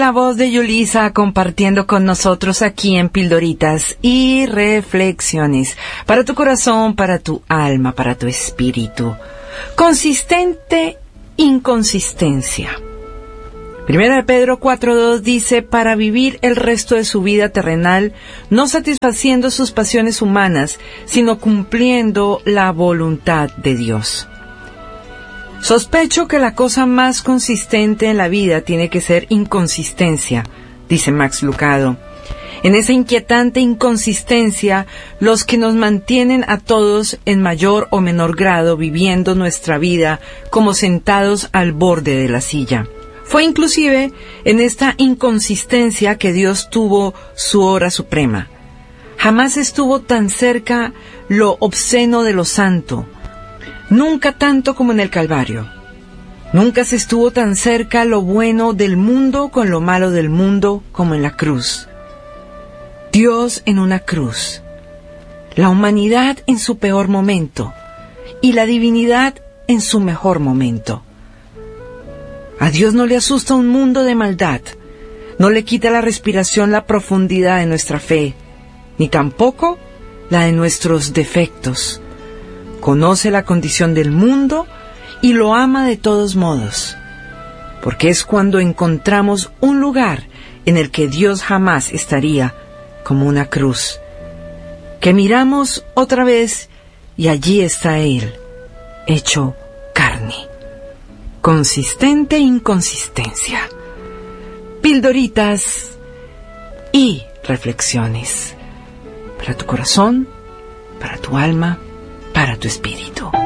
La voz de Yulisa compartiendo con nosotros aquí en Pildoritas y Reflexiones. Para tu corazón, para tu alma, para tu espíritu. Consistente inconsistencia. Primera de Pedro 4:2 dice, para vivir el resto de su vida terrenal, no satisfaciendo sus pasiones humanas, sino cumpliendo la voluntad de Dios. Sospecho que la cosa más consistente en la vida tiene que ser inconsistencia, dice Max Lucado. En esa inquietante inconsistencia, los que nos mantienen a todos en mayor o menor grado viviendo nuestra vida como sentados al borde de la silla. Fue inclusive en esta inconsistencia que Dios tuvo su hora suprema. Jamás estuvo tan cerca lo obsceno de lo santo. Nunca tanto como en el Calvario. Nunca se estuvo tan cerca lo bueno del mundo con lo malo del mundo como en la cruz. Dios en una cruz. La humanidad en su peor momento. Y la divinidad en su mejor momento. A Dios no le asusta un mundo de maldad. No le quita la respiración la profundidad de nuestra fe. Ni tampoco la de nuestros defectos. Conoce la condición del mundo y lo ama de todos modos, porque es cuando encontramos un lugar en el que Dios jamás estaría como una cruz, que miramos otra vez y allí está Él, hecho carne. Consistente inconsistencia. Pildoritas y reflexiones para tu corazón, para tu alma, para tu espíritu.